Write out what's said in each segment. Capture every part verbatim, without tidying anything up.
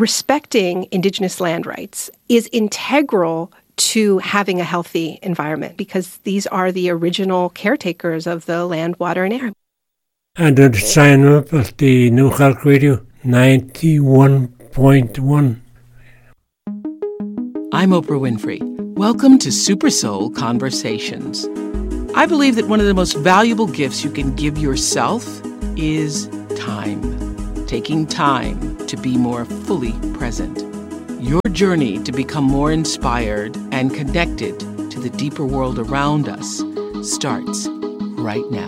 respecting indigenous land rights is integral to having a healthy environment because these are the original caretakers of the land, water, and air. And the sign up of the New Health Radio ninety-one point one. I'm Oprah Winfrey. Welcome to Super Soul Conversations. I believe that one of the most valuable gifts you can give yourself is time. Taking time to be more fully present. Your journey to become more inspired and connected to the deeper world around us starts right now.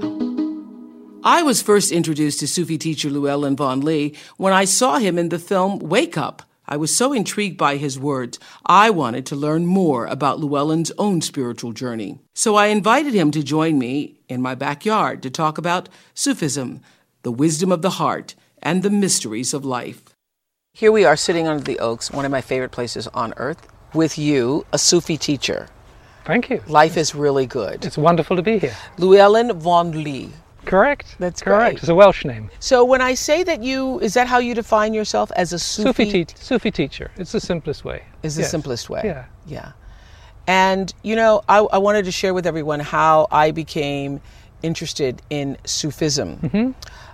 I was first introduced to Sufi teacher Llewellyn Vaughan-Lee when I saw him in the film Wake Up. I was so intrigued by his words, I wanted to learn more about Llewellyn's own spiritual journey. So I invited him to join me in my backyard to talk about Sufism, the wisdom of the heart, and the mysteries of life. Here we are sitting under the oaks, one of my favorite places on earth, with you, a Sufi teacher. Thank you. Life is really good. It's wonderful to be here. Llewellyn Vaughan-Lee. Correct. That's correct. Great. It's a Welsh name. So when I say that you, is that how you define yourself as a Sufi? Sufi, te- Sufi teacher. It's the simplest way. Is the yes. simplest way. Yeah. Yeah. And, you know, I, I wanted to share with everyone how I became interested in Sufism. Mm-hmm.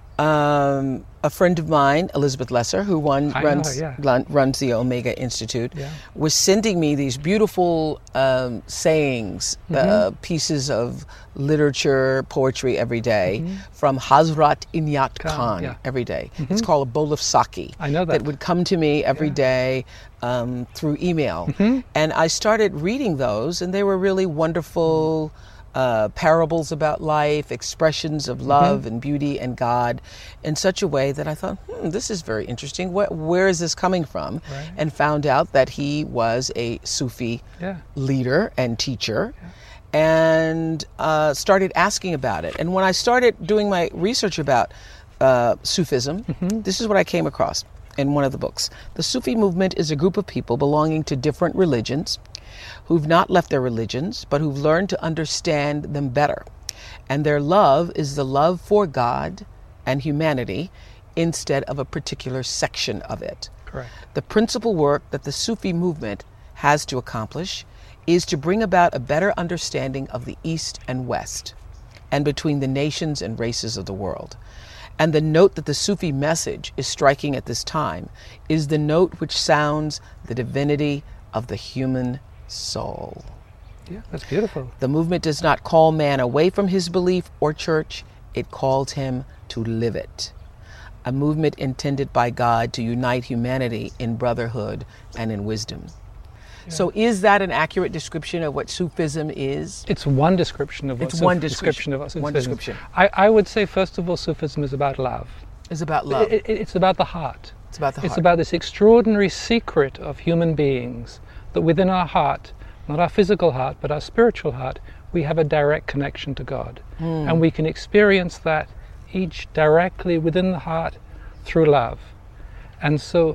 Um, a friend of mine, Elizabeth Lesser, who run, I runs know, yeah. run, runs the Omega Institute, yeah. was sending me these beautiful um, sayings, mm-hmm. uh, pieces of literature, poetry every day mm-hmm. from Hazrat Inayat Khan, Khan yeah. every day. Mm-hmm. It's called a bowl of sake. I know that. That would come to me every yeah. day um, through email. Mm-hmm. And I started reading those, and they were really wonderful Uh, parables about life, expressions of love mm-hmm. and beauty and God in such a way that I thought, hmm, this is very interesting. Where, where is this coming from? Right. And found out that he was a Sufi yeah. leader and teacher yeah. and uh, started asking about it. And when I started doing my research about uh, Sufism, mm-hmm. this is what I came across in one of the books. The Sufi movement is a group of people belonging to different religions who've not left their religions, but who've learned to understand them better. And their love is the love for God and humanity instead of a particular section of it. Correct. The principal work that the Sufi movement has to accomplish is to bring about a better understanding of the East and West, and between the nations and races of the world. And the note that the Sufi message is striking at this time is the note which sounds the divinity of the human soul. Yeah, that's beautiful. The movement does not call man away from his belief or church, it calls him to live it. A movement intended by God to unite humanity in brotherhood and in wisdom. Yeah. So is that an accurate description of what Sufism is? It's one description of what it's Suf- one description. description of what Sufism one description. I, I would say, first of all, Sufism is about love. It's about love. It, it, it's about the heart. It's about the heart. It's about this extraordinary secret of human beings, that within our heart, not our physical heart, but our spiritual heart, we have a direct connection to God. Mm. And we can experience that each directly within the heart through love. And so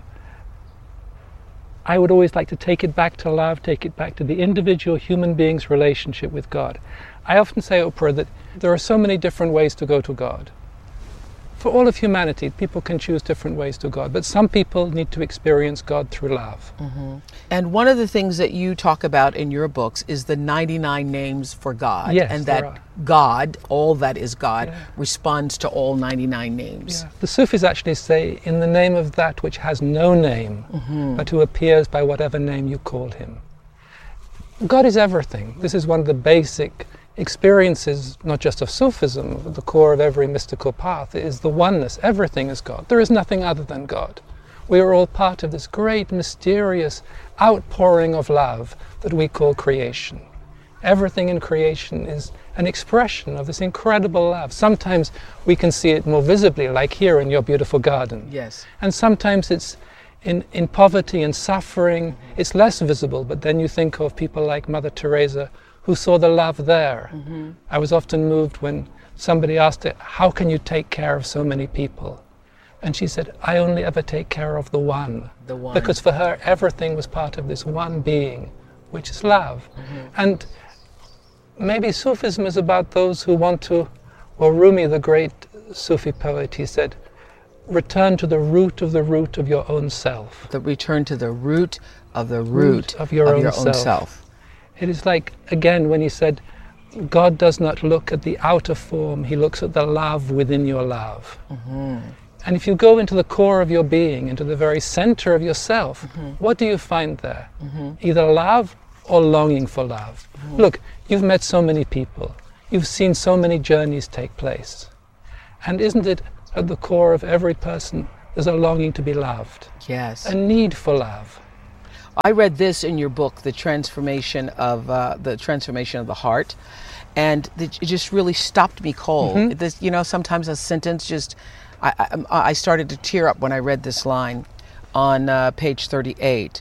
I would always like to take it back to love, take it back to the individual human being's relationship with God. I often say, Oprah, that there are so many different ways to go to God. For all of humanity, people can choose different ways to God, but some people need to experience God through love. Mm-hmm. And one of the things that you talk about in your books is the ninety-nine names for God. Yes, and there that are. God, all that is God, Yeah. responds to all ninety-nine names. Yeah. The Sufis actually say, in the name of that which has no name, mm-hmm. but who appears by whatever name you call him. God is everything. This is one of the basic experiences, not just of Sufism, but the core of every mystical path is the oneness. Everything is God. There is nothing other than God. We are all part of this great, mysterious outpouring of love that we call creation. Everything in creation is an expression of this incredible love. Sometimes we can see it more visibly, like here in your beautiful garden. Yes. And sometimes it's in, in poverty and suffering. It's less visible, but then you think of people like Mother Teresa, who saw the love there. Mm-hmm. I was often moved when somebody asked her, how can you take care of so many people? And she said, I only ever take care of the one. The one. Because for her, everything was part of this one being, which is love. Mm-hmm. And maybe Sufism is about those who want to, well, Rumi, the great Sufi poet, he said, return to the root of the root of your own self. The return to the root of the root, Root of your own own self. self. It is like, again, when he said, God does not look at the outer form, he looks at the love within your love. Mm-hmm. And if you go into the core of your being, into the very center of yourself, Mm-hmm. what do you find there? Mm-hmm. Either love or longing for love. Mm-hmm. Look, you've met so many people. You've seen so many journeys take place. And isn't it at the core of every person, there's a longing to be loved, Yes. a need for love. I read this in your book, The Transformation of uh, the Transformation of the Heart, and it just really stopped me cold. Mm-hmm. This, you know, sometimes a sentence just, I, I, I started to tear up when I read this line on uh, page thirty-eight.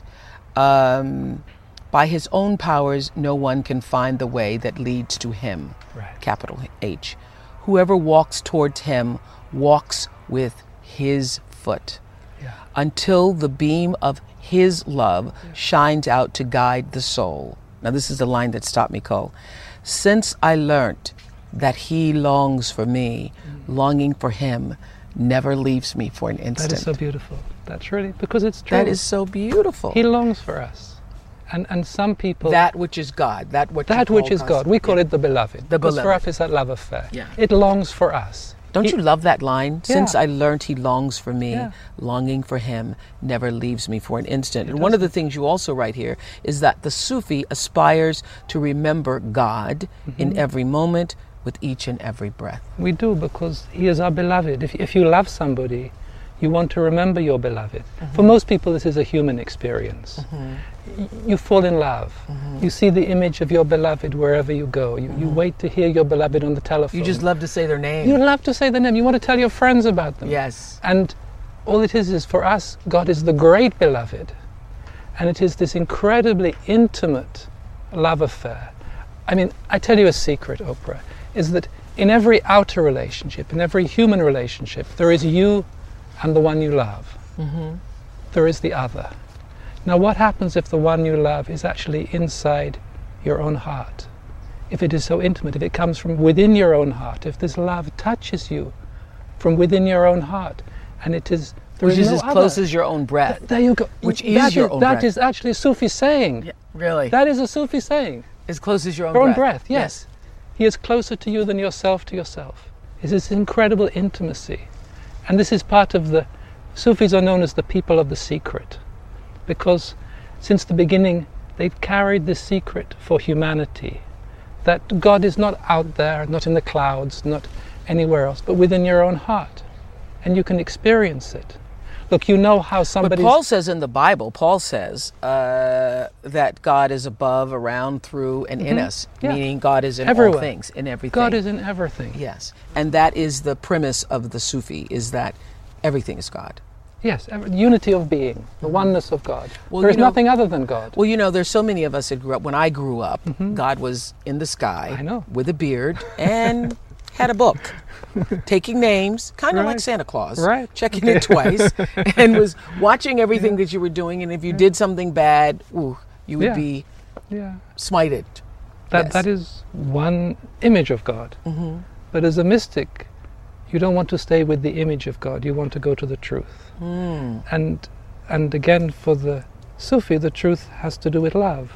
Um, By his own powers, no one can find the way that leads to him. Right. Capital H. Whoever walks towards him walks with his foot. Yeah. Until the beam of his love shines out to guide the soul. Now this is the line that stopped me cold. Since I learnt that he longs for me, mm. longing for him never leaves me for an instant. That is so beautiful. That's really, because it's true. That is so beautiful. He longs for us. And and some people... That which is God. That, what that which is God. We call yeah. it the beloved. The because beloved. for us it's that love affair. Yeah. It longs for us. Don't He- you love that line? Yeah. Since I learned he longs for me, Yeah. longing for him never leaves me for an instant. It And one of the doesn't. things you also write here is that the Sufi aspires to remember God Mm-hmm. in every moment with each and every breath. We do, because he is our beloved. If, if you love somebody, you want to remember your beloved. Mm-hmm. For most people, this is a human experience. Y- You fall in love. Mm-hmm. You see the image of your beloved wherever you go. You, you wait to hear your beloved on the telephone. You just love to say their name. You love to say the name. You want to tell your friends about them. Yes. And all it is is, for us, God is the great beloved. And it is this incredibly intimate love affair. I mean, I tell you a secret, Oprah, is that in every outer relationship, in every human relationship, there is you and the one you love. Mm-hmm. There is the other. Now, what happens if the one you love is actually inside your own heart? If it is so intimate, if it comes from within your own heart, if this love touches you from within your own heart, and it is there Which is is no as other. close as your own breath. There you go. Which is That your own That breath. is actually a Sufi saying. Yeah, really? That is a Sufi saying. As close as your own Your own breath. breath, yes. He is closer to you than yourself to yourself. It's this incredible intimacy. And this is part of the... Sufis are known as the people of the secret, because since the beginning they've carried this secret for humanity, that God is not out there, not in the clouds, not anywhere else, but within your own heart. And you can experience it. Look, you know how But somebody... Paul says in the Bible, Paul says uh, that God is above, around, through, and in us. Yeah. Meaning God is in Everywhere. all things, in everything. God is in everything. Yes. And that is the premise of the Sufi, is that everything is God. Yes, ev- unity of being, the oneness of God. Well, there is you know- nothing other than God. Well, you know, there's so many of us that grew up, when I grew up, God was in the sky I know. with a beard and had a book, taking names, kind of like Right. Santa Claus, Right. checking it twice, and was watching everything that you were doing. And if you did something bad, ooh, you would Yeah. be Yeah. smited. That, Yes. that is one image of God. Mm-hmm. But as a mystic, you don't want to stay with the image of God. You want to go to the truth. Mm. And and again, for the Sufi, the truth has to do with love.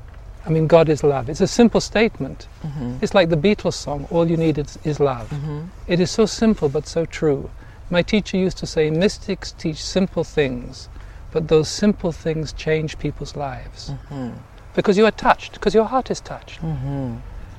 I mean, God is love. It's a simple statement. Mm-hmm. It's like the Beatles song, all you need is, is love. Mm-hmm. It is so simple but so true. My teacher used to say, mystics teach simple things, but those simple things change people's lives. Mm-hmm. Because you are touched, because your heart is touched. Mm-hmm.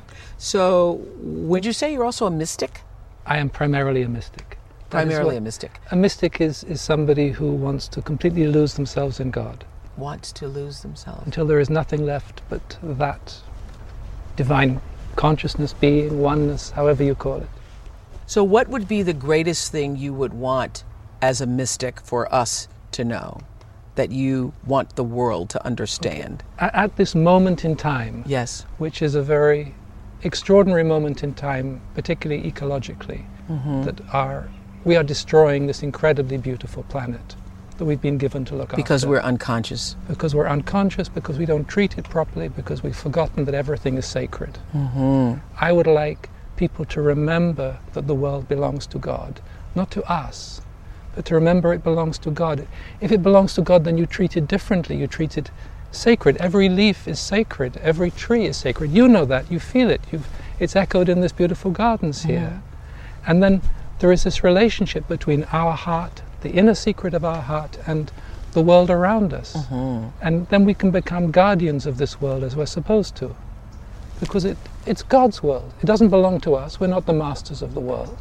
So, would you say you're also a mystic? I am primarily a mystic. That is Primarily what- a mystic. A mystic is, is somebody who wants to completely lose themselves in God Wants to lose themselves. until there is nothing left but that divine consciousness, being, oneness, however you call it. So what would be the greatest thing you would want as a mystic for us to know, that you want the world to understand? At, at this moment in time, Yes. which is a very extraordinary moment in time, particularly ecologically, Mm-hmm. that are we are destroying this incredibly beautiful planet that we've been given to look after. Because we're unconscious. Because we're unconscious, because we don't treat it properly, because we've forgotten that everything is sacred. Mm-hmm. I would like people to remember that the world belongs to God, not to us, but to remember it belongs to God. If it belongs to God, then you treat it differently. You treat it sacred. Every leaf is sacred. Every tree is sacred. You know that. You feel it. You've, it's echoed in these beautiful gardens here. Mm. And then there is this relationship between our heart, the inner secret of our heart, and the world around us. Mm-hmm. And then we can become guardians of this world as we're supposed to. Because it, it's God's world. It doesn't belong to us. We're not the masters of the world.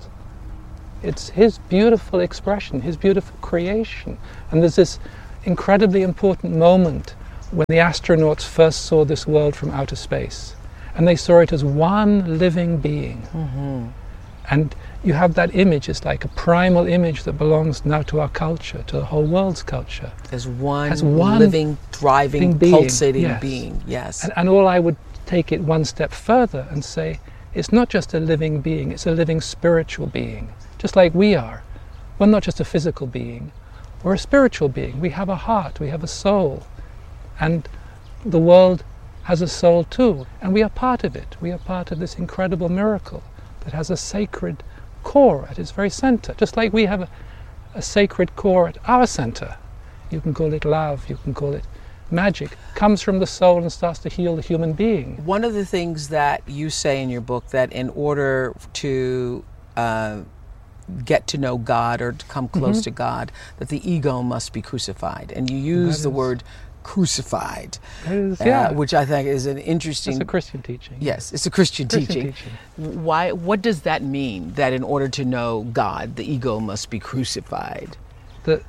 It's His beautiful expression, His beautiful creation. And there's this incredibly important moment when the astronauts first saw this world from outer space. And they saw it as one living being. Mm-hmm. And you have that image, it's like a primal image that belongs now to our culture, to the whole world's culture. As one, as one living, thriving, being, pulsating yes. being, yes. And, and all I would take it one step further and say, it's not just a living being, it's a living spiritual being, just like we are. We're not just a physical being, we're a spiritual being. We have a heart, we have a soul, and the world has a soul too, and we are part of it. We are part of this incredible miracle that has a sacred core at its very center, just like we have a, a sacred core at our center. You can call it love, you can call it magic, comes from the soul and starts to heal the human being. One of the things that you say in your book, that in order to uh, get to know God or to come close mm-hmm. to God, that the ego must be crucified. And you use that the is, word crucified, is, yeah. uh, which I think is an interesting... It's a Christian teaching. Yes, it's a Christian, Christian teaching. teaching. Why? What does that mean, that in order to know God, the ego must be crucified? The,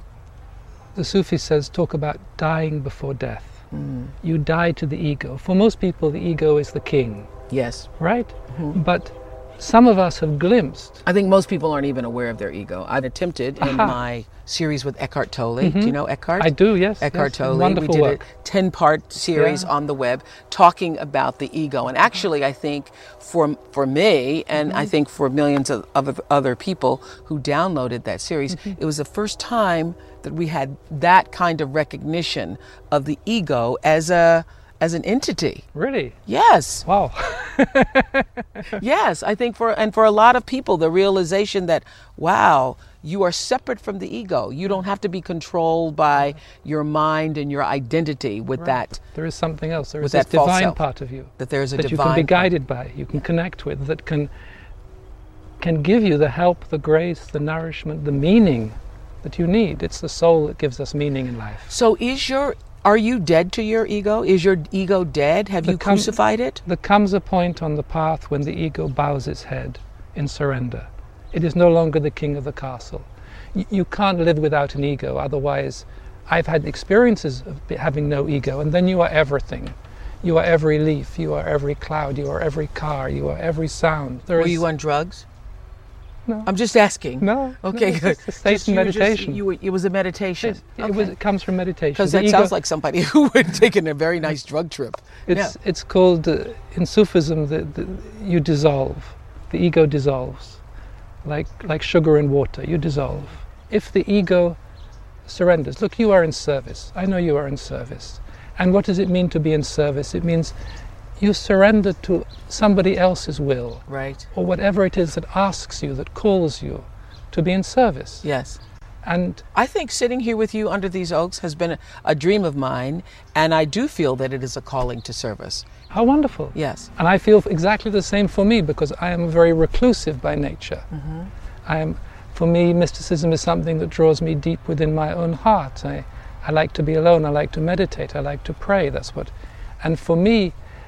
the Sufi says, talk about dying before death. Mm. You die to the ego. For most people, the ego is the king. Yes. Right? Mm-hmm. But some of us have glimpsed. I think most people aren't even aware of their ego. I've attempted in Aha. my series with Eckhart Tolle. Mm-hmm. Do you know Eckhart? I do, yes. Eckhart yes. Tolle. Wonderful we did work. a ten-part series yeah. on the web talking about the ego. And actually, I think for for me, and mm-hmm. I think for millions of, of other people who downloaded that series, mm-hmm. it was the first time that we had that kind of recognition of the ego as a as an entity. Really? Yes. Wow. Yes, I think for, and for a lot of people, the realization that, wow, you are separate from the ego. You don't have to be controlled by your mind and your identity with right. that. There is something else. There is this divine self, part of you. That there is a that divine you can be guided by, you can connect with, that can can give you the help, the grace, the nourishment, the meaning that you need. It's the soul that gives us meaning in life. So is your Are you dead to your ego? Is your ego dead? Have there you com- crucified it? There comes a point on the path when the ego bows its head in surrender. It is no longer the king of the castle. Y- you can't live without an ego, otherwise I've had experiences of having no ego, and then you are everything. You are every leaf, you are every cloud, you are every car, you are every sound. There Were is... you on drugs? No. I'm just asking. No. Okay, no, good. It's a state of meditation. Just, you were, it was a meditation. It, okay. it, was, it comes from meditation. Because that ego, sounds like somebody who would have taken a very nice drug trip. It's yeah. it's called, uh, in Sufism, the, the, you dissolve. The ego dissolves. Like, like sugar in water, you dissolve. If the ego surrenders, look, you are in service. I know you are in service. And what does it mean to be in service? It means you surrender to somebody else's will. Right. Or whatever it is that asks you, that calls you to be in service. Yes. And I think sitting here with you under these oaks has been a, a dream of mine, and I do feel that it is a calling to service. How wonderful. Yes. And I feel exactly the same for me, because I am very reclusive by nature. Mm-hmm. I am, for me, mysticism is something that draws me deep within my own heart. I, I like to be alone, I like to meditate, I like to pray, that's what. And for me,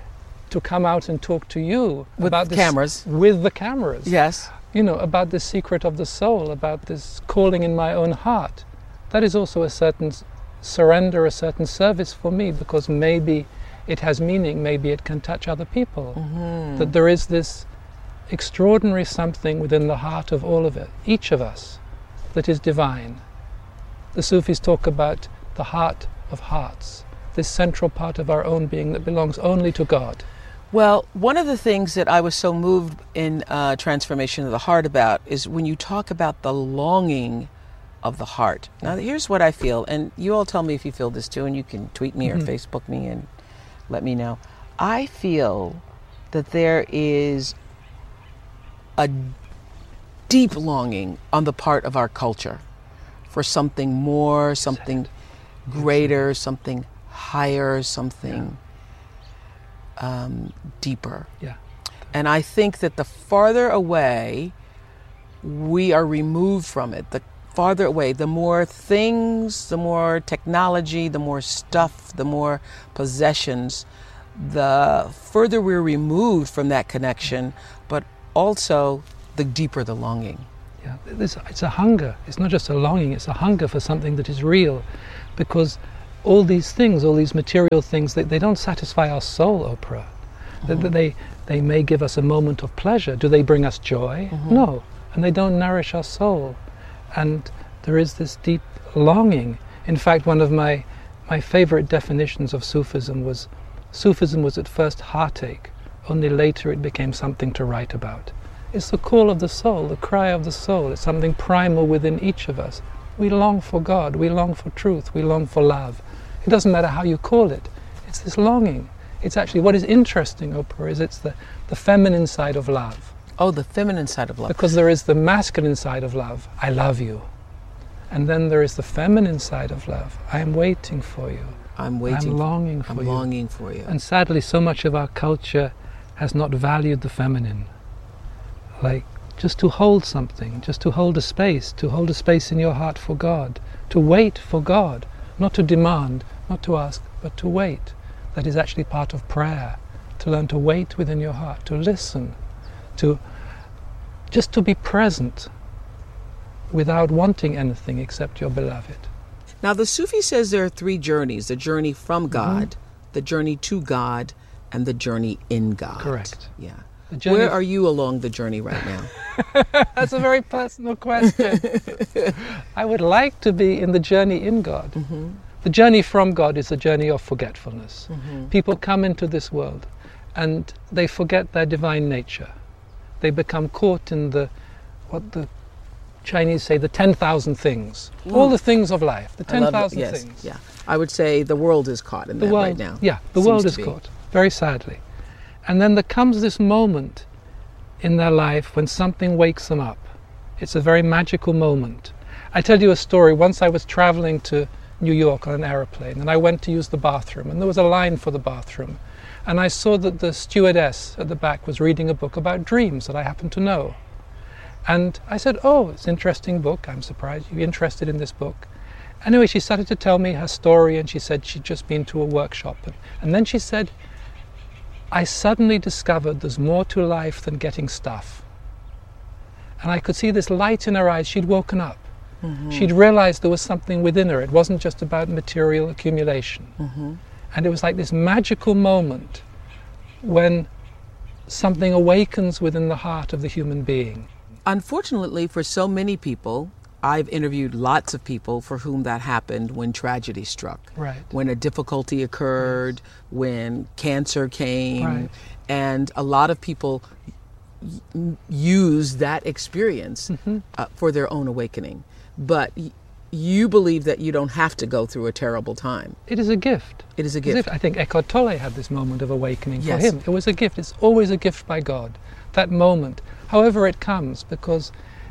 to come out and talk to you with about this, cameras. With the cameras. Yes. You know, about the secret of the soul, about this calling in my own heart. That is also a certain surrender, a certain service for me, because maybe it has meaning, maybe it can touch other people. Mm-hmm. That there is this extraordinary something within the heart of all of it, each of us, that is divine. The Sufis talk about the heart of hearts, this central part of our own being that belongs only to God. Well, one of the things that I was so moved in uh, Transformation of the Heart about is when you talk about the longing of the heart. Now, here's what I feel, and you all tell me if you feel this too, and you can tweet me or mm-hmm. Facebook me and let me know. I feel that there is a deep longing on the part of our culture for something more, something greater, something higher, something um, deeper. Yeah. And I think that the farther away we are removed from it, the farther away, the more things, the more technology, the more stuff, the more possessions, the further we're removed from that connection, but also the deeper the longing. Yeah, it's, it's a hunger. It's not just a longing, it's a hunger for something that is real. Because all these things, all these material things, they, they don't satisfy our soul, Oprah. Mm-hmm. They, they, they may give us a moment of pleasure. Do they bring us joy? Mm-hmm. No. And they don't nourish our soul. And there is this deep longing. In fact, one of my, my favorite definitions of Sufism was, Sufism was at first heartache, only later it became something to write about. It's the call of the soul, the cry of the soul. It's something primal within each of us. We long for God, we long for truth, we long for love. It doesn't matter how you call it. It's this longing. It's actually, what is interesting, Oprah, is it's the, the feminine side of love. Oh, the feminine side of love. Because there is the masculine side of love, I love you. And then there is the feminine side of love, I am waiting for you. I'm waiting. I'm longing for I'm you. longing for you. And sadly, so much of our culture has not valued the feminine. Like, just to hold something, just to hold a space, to hold a space in your heart for God, to wait for God, not to demand, not to ask, but to wait. That is actually part of prayer, to learn to wait within your heart, to listen, to just to be present without wanting anything except your beloved. Now, the Sufi says there are three journeys: the journey from God, mm-hmm. the journey to God, and the journey in God. Correct. Yeah. F- Where are you along the journey right now? That's a very personal question. I would like to be in the journey in God. Mm-hmm. The journey from God is a journey of forgetfulness. Mm-hmm. People come into this world and they forget their divine nature. They become caught in the, what the Chinese say, the ten thousand things. Ooh. All the things of life, the ten thousand yes, things. Yeah. I would say the world is caught in the that world, right now. Yeah, the world is caught, very sadly. And then there comes this moment in their life when something wakes them up. It's a very magical moment. I tell you a story. Once I was traveling to New York on an aeroplane, and I went to use the bathroom, and there was a line for the bathroom. And I saw that the stewardess at the back was reading a book about dreams that I happened to know. And I said, oh, it's an interesting book. I'm surprised you're interested in this book. Anyway, she started to tell me her story, and she said she'd just been to a workshop. And, and then she said, I suddenly discovered there's more to life than getting stuff. And I could see this light in her eyes. She'd woken up. Mm-hmm. She'd realized there was something within her. It wasn't just about material accumulation. Mm-hmm. And it was like this magical moment when something awakens within the heart of the human being. Unfortunately, for so many people, I've interviewed lots of people for whom that happened when tragedy struck. Right. When a difficulty occurred, yes. when cancer came. Right. And a lot of people y- use that experience mm-hmm. uh, for their own awakening. But y- you believe that you don't have to go through a terrible time. It is a gift. It is a gift. I think Eckhart Tolle had this moment of awakening yes. for him. It was a gift. It's always a gift by God. That moment, however it comes, because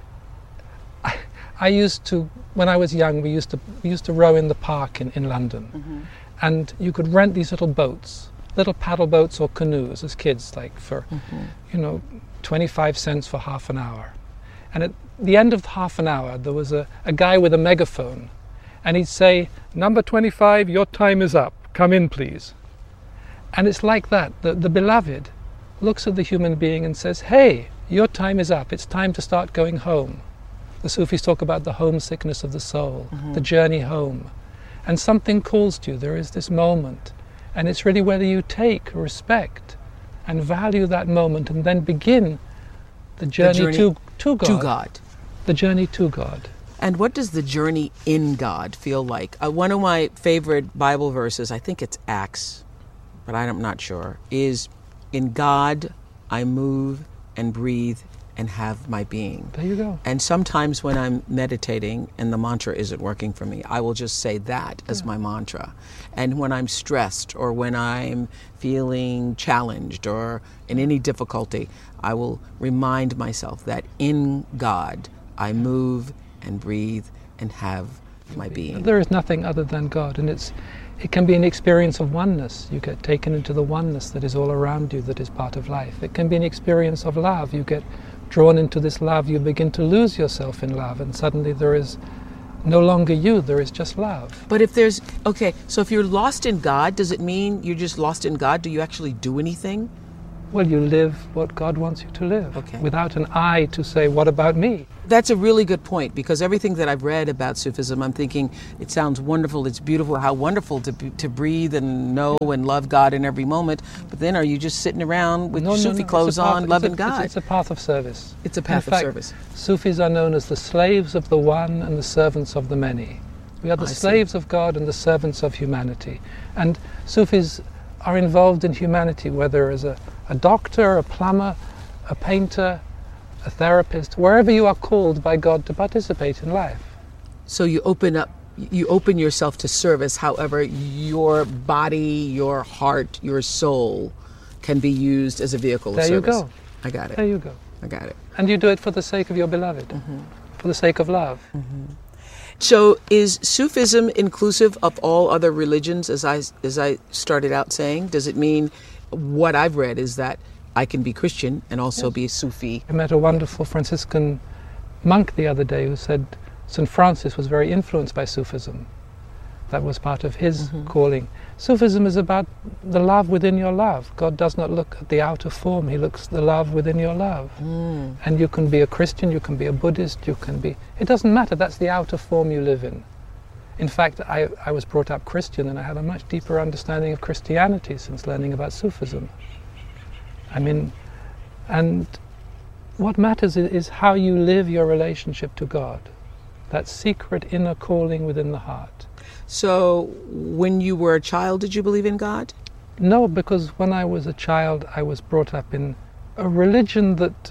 I, I used to, when I was young, we used to we used to row in the park in, in London. Mm-hmm. And you could rent these little boats, little paddle boats or canoes as kids, like for, mm-hmm. you know, twenty-five cents for half an hour. And at the end of half an hour, there was a, a guy with a megaphone. And he'd say, number twenty-five, your time is up. Come in, please. And it's like that. The, the beloved looks at the human being and says, hey, your time is up. It's time to start going home. The Sufis talk about the homesickness of the soul, mm-hmm. the journey home. And something calls to you. There is this moment. And it's really whether you take, respect, and value that moment and then begin the journey, the journey to, to God. To God. The journey to God. And what does the journey in God feel like? Uh, one of my favorite Bible verses, I think it's Acts, but I'm not sure, is, in God I move and breathe and have my being. There you go. And sometimes when I'm meditating and the mantra isn't working for me, I will just say that as yeah. my mantra. And when I'm stressed or when I'm feeling challenged or in any difficulty, I will remind myself that in God I move and breathe and have my being. There is nothing other than God, and it's it can be an experience of oneness. You get taken into the oneness that is all around you, that is part of life. It can be an experience of love. You get drawn into this love, you begin to lose yourself in love, and suddenly there is no longer you, there is just love. But if there's, okay, so if you're lost in God, does it mean you're just lost in God? Do you actually do anything? Well, you live what God wants you to live, okay, without an I to say, what about me? That's a really good point, because everything that I've read about Sufism, I'm thinking, it sounds wonderful, it's beautiful, how wonderful to be, to breathe and know and love God in every moment, but then are you just sitting around with no, your no, Sufi no. clothes path, on, loving a, God? It's, it's a path of service. It's a path in of fact, service. Sufis are known as the slaves of the one and the servants of the many. We are the I slaves see. of God and the servants of humanity. And Sufis are involved in humanity, whether as a, a doctor, a plumber, a painter, a therapist, wherever you are called by God to participate in life. So you open up, you open yourself to service, however your body, your heart, your soul can be used as a vehicle of there service. You go. I got it. There you go. I got it. And you do it for the sake of your beloved, mm-hmm. for the sake of love. Mm-hmm. So is Sufism inclusive of all other religions, as I, as I started out saying? Does it mean, what I've read is that I can be Christian and also yes. be a Sufi? I met a wonderful Franciscan monk the other day who said Saint Francis was very influenced by Sufism. That was part of his mm-hmm. calling. Sufism is about the love within your love. God does not look at the outer form, he looks at the love within your love. Mm. And you can be a Christian, you can be a Buddhist, you can be... It doesn't matter, that's the outer form you live in. In fact, I, I was brought up Christian and I had a much deeper understanding of Christianity since learning about Sufism. I mean, and what matters is, is how you live your relationship to God. That secret inner calling within the heart. So, when you were a child, did you believe in God? No, because when I was a child, I was brought up in a religion that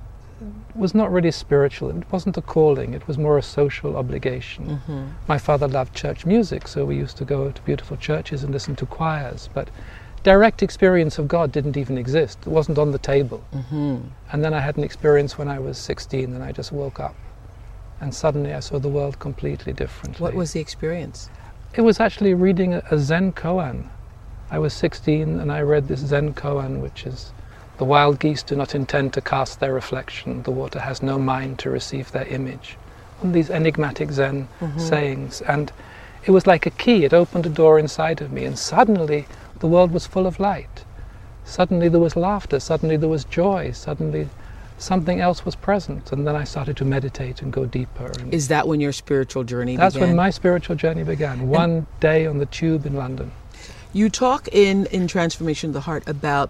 was not really spiritual. It wasn't a calling, it was more a social obligation. Mm-hmm. My father loved church music, so we used to go to beautiful churches and listen to choirs, but direct experience of God didn't even exist. It wasn't on the table. Mm-hmm. And then I had an experience when I was sixteen, and I just woke up. And suddenly I saw the world completely differently. What was the experience? It was actually reading a, a Zen koan. I was sixteen and I read this Zen koan, which is, the wild geese do not intend to cast their reflection, the water has no mind to receive their image. All these enigmatic Zen mm-hmm. sayings. And it was like a key, it opened a door inside of me, and suddenly the world was full of light. Suddenly there was laughter, suddenly there was joy, suddenly something else was present, and then I started to meditate and go deeper. And is that when your spiritual journey that's began? That's when my spiritual journey began, one and day on the tube in London. You talk in, in Transformation of the Heart about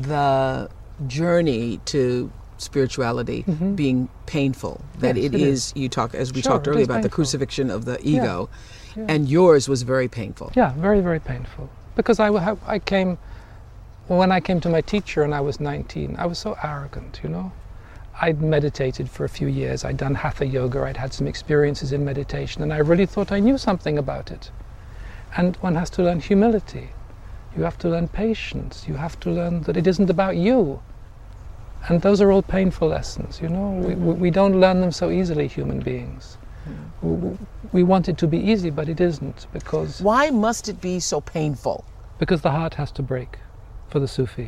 the journey to spirituality mm-hmm. being painful, that yes, it, it is, is, you talk, as we sure, talked earlier about painful. the crucifixion of the ego, yeah. Yeah. and yours was very painful. Yeah, very, very painful. Because I, I came, when I came to my teacher and I was nineteen, I was so arrogant, you know. I'd meditated for a few years, I'd done hatha yoga, I'd had some experiences in meditation, and I really thought I knew something about it. And one has to learn humility, you have to learn patience, you have to learn that it isn't about you. And those are all painful lessons, you know, we, we don't learn them so easily, human beings. We, we want it to be easy, but it isn't, because... Why must it be so painful? Because the heart has to break for the Sufi.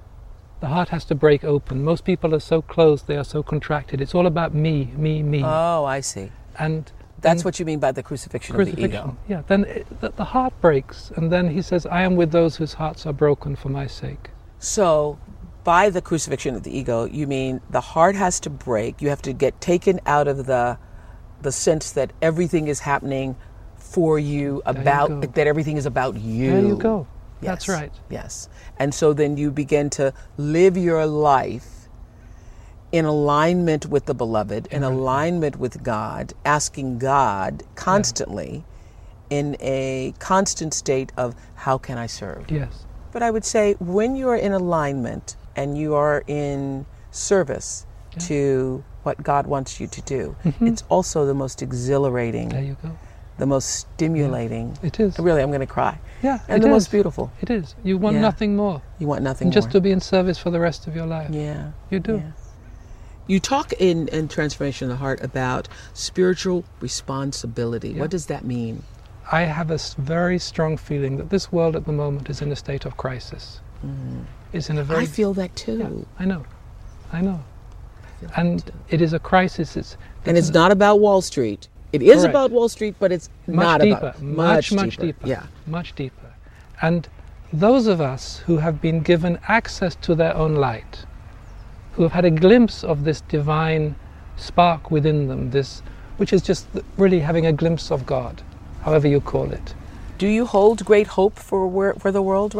The heart has to break open. Most people are so closed, they are so contracted. It's all about me, me, me. Oh, I see. And that's what you mean by the crucifixion, crucifixion of the ego. Yeah, then it, the, the heart breaks, and then he says, I am with those whose hearts are broken for my sake. So, by the crucifixion of the ego, you mean the heart has to break, you have to get taken out of the the sense that everything is happening for you, about you that everything is about you. There you go. Yes. That's right. Yes. And so then you begin to live your life in alignment with the beloved, in mm-hmm. alignment with God, asking God constantly yeah. in a constant state of, how can I serve? Yes. But I would say when you are in alignment and you are in service yeah. to what God wants you to do, mm-hmm. it's also the most exhilarating. There you go. The most stimulating. Yeah, it is. Really, I'm going to cry. Yeah, and it the is. most beautiful. It is. You want yeah. nothing more. You want nothing and more. Just to be in service for the rest of your life. Yeah. You do. Yeah. You talk in, in Transformation of the Heart about spiritual responsibility. Yeah. What does that mean? I have a s- very strong feeling that this world at the moment is in a state of crisis. Mm. Is in a very I feel that too. Yeah, I know, I know. I feel And that too. it is a crisis. It's, And it's not about Wall Street. It is Correct. about Wall Street, but it's much not deeper, about much, much deeper. Yeah. Much deeper. And those of us who have been given access to their own light, who have had a glimpse of this divine spark within them, this, which is just really having a glimpse of God, however you call it. Do you hold great hope for where, for the world